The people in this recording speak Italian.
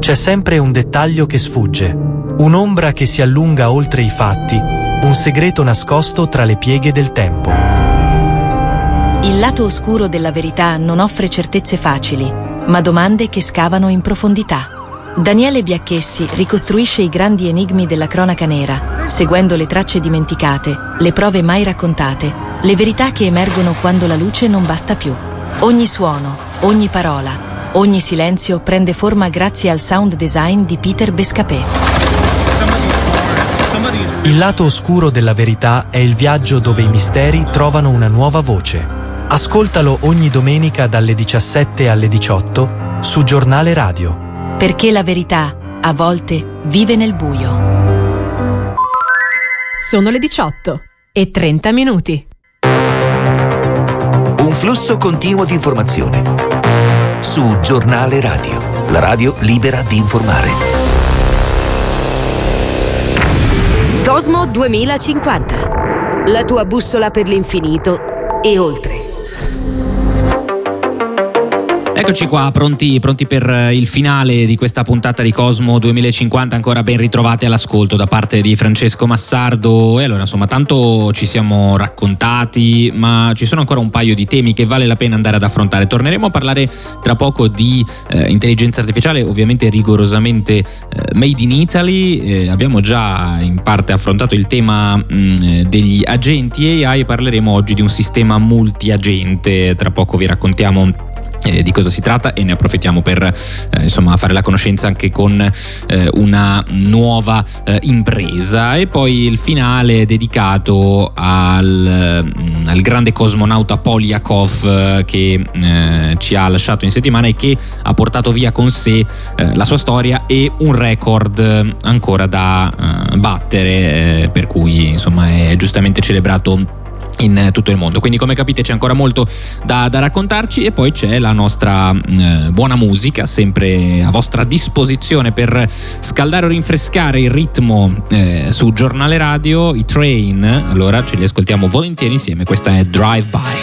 C'è sempre un dettaglio che sfugge, un'ombra che si allunga oltre i fatti, un segreto nascosto tra le pieghe del tempo. Il lato oscuro della verità non offre certezze facili, ma domande che scavano in profondità. Daniele Biacchessi ricostruisce i grandi enigmi della cronaca nera, seguendo le tracce dimenticate, le prove mai raccontate, le verità che emergono quando la luce non basta più. Ogni suono, ogni parola, ogni silenzio prende forma grazie al sound design di Peter Bescapé. Il lato oscuro della verità è il viaggio dove i misteri trovano una nuova voce. Ascoltalo ogni domenica dalle 17 alle 18 su Giornale Radio. Perché la verità, a volte, vive nel buio. Sono le 18:30. Un flusso continuo di informazione. Su Giornale Radio, la radio libera di informare. Cosmo 2050, la tua bussola per l'infinito e oltre. Eccoci qua, pronti per il finale di questa puntata di Cosmo 2050, ancora ben ritrovati all'ascolto da parte di Francesco Massardo. E allora, insomma, tanto ci siamo raccontati, ma ci sono ancora un paio di temi che vale la pena andare ad affrontare. Torneremo a parlare tra poco di intelligenza artificiale, ovviamente rigorosamente made in Italy. Abbiamo già in parte affrontato il tema degli agenti AI, parleremo oggi di un sistema multiagente. Tra poco vi raccontiamo di cosa si tratta e ne approfittiamo per fare la conoscenza anche con una nuova impresa. E poi il finale dedicato al grande cosmonauta Polyakov che ci ha lasciato in settimana e che ha portato via con sé la sua storia e un record ancora da battere, per cui insomma è giustamente celebrato in tutto il mondo. Quindi, come capite, c'è ancora molto da raccontarci, e poi c'è la nostra buona musica sempre a vostra disposizione per scaldare o rinfrescare il ritmo su Giornale Radio. I Train, allora ce li ascoltiamo volentieri insieme. Questa è Drive By.